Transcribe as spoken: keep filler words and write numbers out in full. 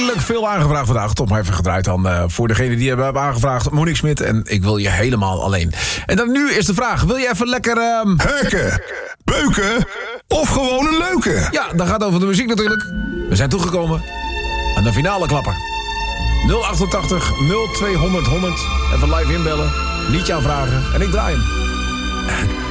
Heerlijk veel aangevraagd vandaag. Toch maar even gedraaid dan uh, voor degene die hebben aangevraagd. Monique Smit en ik wil je helemaal alleen. En dan nu is de vraag. Wil je even lekker... Um... Heuken, beuken of gewoon een leuke? Ja, dat gaat over de muziek natuurlijk. We zijn toegekomen aan de finale klapper. nul achtentachtig nul tweehonderd honderd. Even live inbellen. Liedje aanvragen en ik draai hem.